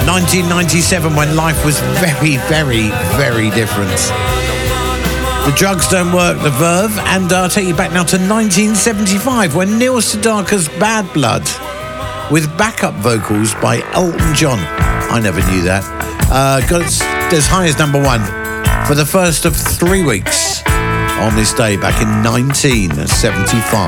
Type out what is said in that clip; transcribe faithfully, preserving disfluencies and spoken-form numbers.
nineteen ninety-seven, when life was very, very, very different. The Drugs Don't Work, The Verve, and I'll take you back now to nineteen seventy-five, when Neil Sedaka's Bad Blood, with backup vocals by Elton John, I never knew that, uh, got as high as number one for the first of three weeks on this day back in nineteen seventy-five.